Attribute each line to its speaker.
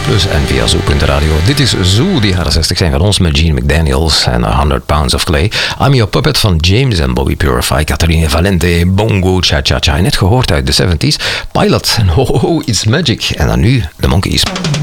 Speaker 1: Plus en via Zoo.radio. Dit is Zoo, die jaren 60 zijn van ons met Gene McDaniels en 100 Pounds of Clay. I'm Your Puppet van James en Bobby Purify, Catherine Valente, Bongo, Cha Cha Cha. Net gehoord uit de 70s. Pilot en Ho Ho It's Magic. En dan nu de Monkees.